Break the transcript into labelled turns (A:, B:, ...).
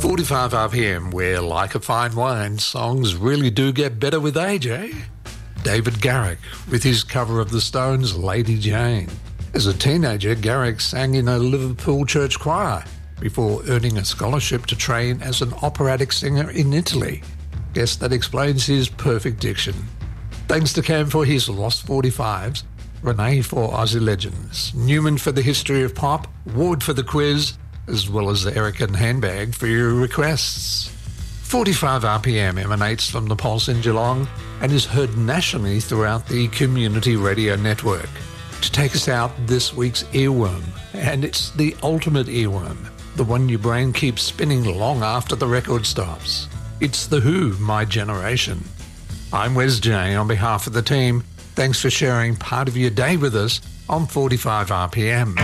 A: 45 RPM, where, like a fine wine, songs really do get better with age, eh? David Garrick, with his cover of the Stones' Lady Jane. As a teenager, Garrick sang in a Liverpool church choir before earning a scholarship to train as an operatic singer in Italy. Guess that explains his perfect diction. Thanks to Cam for his Lost 45s, Renee for Aussie Legends, Newman for the history of pop, Ward for the quiz, as well as Eric and Handbag for your requests. 45 RPM emanates from the Pulse in Geelong and is heard nationally throughout the Community Radio Network. To take us out, this week's earworm, and it's the ultimate earworm, the one your brain keeps spinning long after the record stops. It's The Who, My Generation. I'm Wes J on behalf of the team. Thanks for sharing part of your day with us on 45 RPM.